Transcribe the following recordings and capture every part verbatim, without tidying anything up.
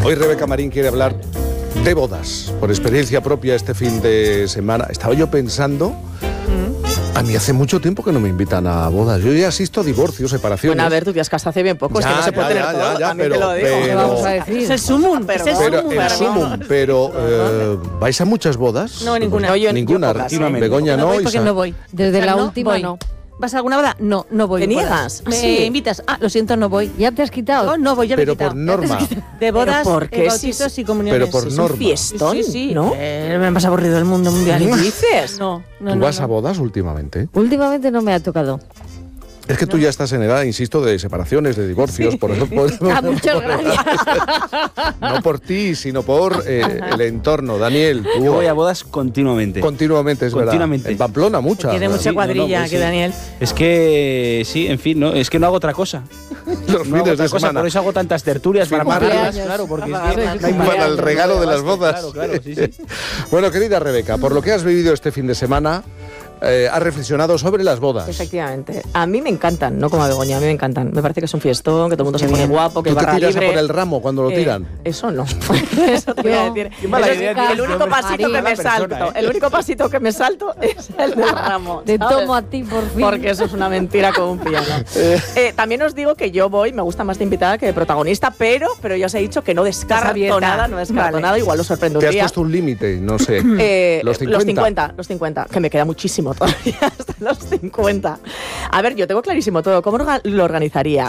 Hoy Rebeca Marín quiere hablar de bodas, por experiencia propia este fin de semana. Estaba yo pensando, a mí hace mucho tiempo que no me invitan a bodas. Yo ya asisto a divorcios, separaciones. Bueno, a ver, tú te has casado hace bien poco, ya, es que no se puede ya, tener ya, todo, ya, ya, también pero, te lo digo. pero, ¿Qué vamos a decir? Es el sumum, Pero, es el pero, sumum. el sumum, pero eh, ¿vais a muchas bodas? No, ninguna. No, yo- ninguna. yo pocas, ¿eh? Begoña no no, voy porque Isa. no voy. Desde O sea, la no última voy. no. ¿Vas a alguna boda? No, no voy. ¿Te bodas. niegas? Me Sí. invitas. Ah, lo siento, no voy. ¿Ya te has quitado? No, no voy, ya me he Pero quitado. por norma. De bodas, ¿Pero por qué? eh, bautizos Sí, y comuniones. pero por Sí, Es norma. un fiestón, Sí, sí, ¿no? Eh, me más aburrido del mundo mundial. ¿Qué dices? No, no, ¿Tú no, vas no. a bodas últimamente? Últimamente no me ha tocado. Es que tú ya estás en edad, insisto, de separaciones, de divorcios, por eso. por- Ah, muchas gracias. No por ti, sino por eh, el entorno. Daniel, tú Yo voy a bodas continuamente. continuamente, es Continuamente. verdad. En Pamplona, muchas. Tiene ¿verdad? mucha Sí, no, no, cuadrilla pues que sí. Daniel. Es que, sí, en fin, no, es que no hago otra cosa. Los No hago fines otra de cosa, semana. por eso hago tantas tertulias para Firmar pagarlas, cumpleaños. claro, porque es Para que pagarlas. no hay Para manera. el regalo de las bodas. Claro, claro, sí, sí. Bueno, querida Rebeca, por lo que has vivido este fin de semana, eh, has reflexionado sobre las bodas. Efectivamente. A mí me encantan, no como a Begoña, a mí me encantan. Me parece que es un fiestón, que todo el mundo se pone guapo, que ¿Tú te barra tiras a libre. por el ramo cuando lo Eh, tiran? eso no. Eso te voy a decir. Qué mala Eso es idea el tienes, único hombre. pasito que me Mala persona, salto. ¿eh? El único pasito que me salto es el del ramo. Te ¿sabes? tomo a ti por fin. Porque eso es una mentira como un piano. Eh, también os digo que yo voy, me gusta más de invitada que de protagonista, pero, pero ya os he dicho que no descarto abierta. nada, no descarto Vale. nada, igual os sorprendo ¿Te un has día. puesto un límite? No sé. Eh, ¿Los cincuenta? Los cincuenta, los cincuenta, que me queda muchísimo todavía hasta los cincuenta. A ver, yo tengo clarísimo todo. ¿Cómo orga- lo organizaría?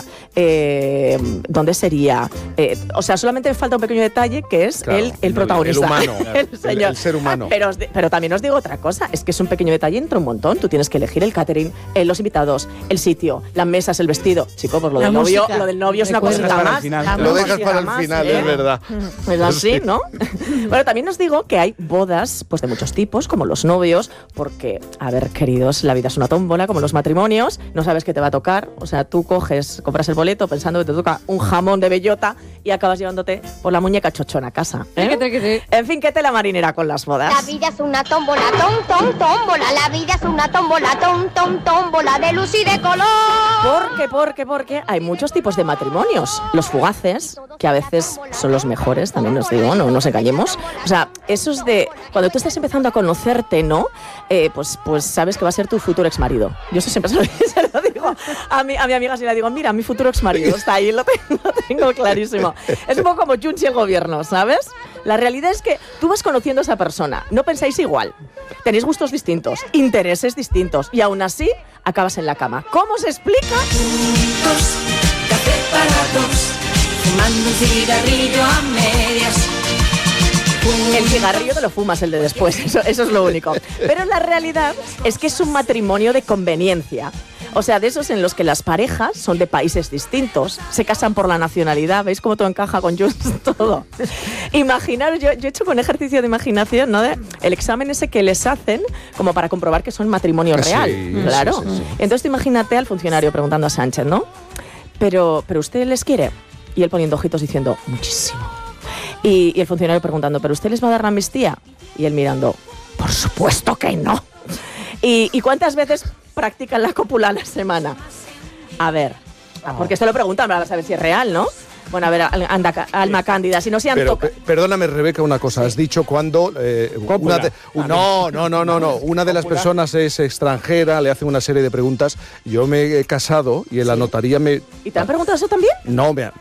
Eh, ¿Dónde sería? Eh, o sea, solamente me falta un pequeño detalle que es Claro, el, el protagonista. el humano, el, el- señor. el ser humano. Pero, os di- pero también os digo otra cosa, es que es un pequeño detalle entre un montón. Tú tienes que elegir el catering, eh, los invitados, el sitio, las mesas, el vestido. Chico, pues lo La del novio, música. lo del novio es una Recuerda. cosita Para el más. final, La claro. Lo música dejas para el más, final, ¿eh? es verdad. Es así, ¿no? Bueno, también os digo que hay bodas pues de muchos tipos, como los novios, porque, a ver, queridos, la vida es una tómbola, como los matrimonios, no sabes qué te va a tocar, o sea, tú coges, compras el boleto pensando que te toca un jamón de bellota y acabas llevándote por la muñeca chochona a casa. ¿eh? Que te- que te- En fin, ¿qué tela marinera con las bodas? La vida es una tómbola, tom, tom, tómbola. La vida es una tómbola, tom, tom, tómbola de luz y de color. Porque, porque, porque hay muchos tipos de matrimonios. Los fugaces, que a veces son los mejores, también os digo, no nos engañemos. O sea, esos de cuando tú estás empezando a conocerte, ¿no? Eh, pues, pues sabes que va a ser tu futuro exmarido. Yo eso siempre se lo, se lo digo a mi, a mi amiga, si le digo, mira, mi futuro exmarido está ahí, lo tengo, lo tengo clarísimo. Es un poco como Junts y el gobierno, ¿sabes? La realidad es que tú vas conociendo a esa persona, no pensáis igual, tenéis gustos distintos, intereses distintos y aún así acabas en la cama. ¿Cómo se explica? Juntos, café para dos, fumando un cigarrillo a medias. El cigarrillo te lo fumas, el de después, eso, eso es lo único. Pero la realidad es que es un matrimonio de conveniencia. O sea, de esos en los que las parejas son de países distintos, se casan por la nacionalidad, ¿veis cómo todo encaja con Junts todo? Imaginaros, yo, yo he hecho un ejercicio de imaginación, ¿no? De el examen ese que les hacen como para comprobar que son matrimonio Sí, real, sí, claro. sí, sí. Entonces tú imagínate al funcionario preguntando a Sánchez, ¿no? Pero, pero ¿usted les quiere? Y él poniendo ojitos diciendo, muchísimo. Y, y el funcionario preguntando, ¿pero usted les va a dar la amnistía? Y él mirando, por supuesto que no. ¿Y, y cuántas veces practican la cópula a la semana? A ver, porque esto lo preguntan para saber si es real, ¿no? Bueno, a ver, al- anda, alma cándida, si no se han Pero tocado... pe- perdóname, Rebeca, una cosa. Has dicho cuando eh, una de, un- no, no, no, no, no. Una de las personas es extranjera, le hacen una serie de preguntas. Yo me he casado y en la notaría me ¿Y te han preguntado eso también? no me ha-